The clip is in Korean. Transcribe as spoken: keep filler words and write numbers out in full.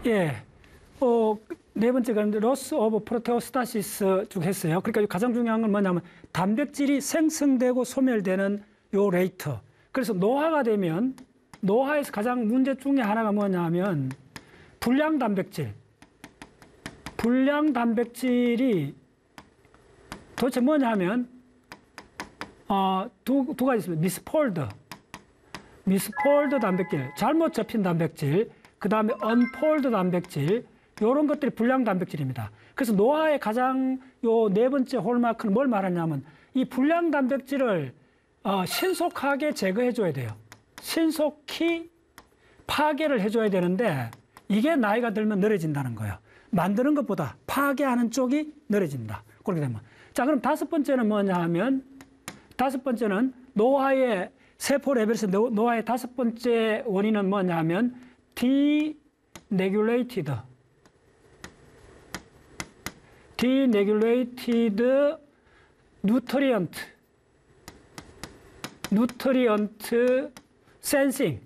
예. 어, 네 번째가 loss of proteostasis 쭉 했어요. 그러니까 가장 중요한 건 뭐냐면 단백질이 생성되고 소멸되는 요 레이트. 그래서 노화가 되면 노화에서 가장 문제 중에 하나가 뭐냐면 불량 단백질. 불량 단백질이 도대체 뭐냐 하면 어, 두, 두 가지 있습니다. 미스폴드. 미스폴드 단백질, 잘못 접힌 단백질, 그 다음에 언폴드 단백질, 이런 것들이 불량 단백질입니다. 그래서 노화의 가장 요 네 번째 홀마크는 뭘 말하냐면 이 불량 단백질을 어, 신속하게 제거해 줘야 돼요. 신속히 파괴를 해줘야 되는데 이게 나이가 들면 느려진다는 거예요. 만드는 것보다 파괴하는 쪽이 느려진다. 그렇게 되면. 자, 그럼 다섯 번째는 뭐냐 하면 다섯 번째는 노화의 세포 레벨에서 노화의 다섯 번째 원인은 뭐냐 하면 deregulated deregulated nutrient nutrient sensing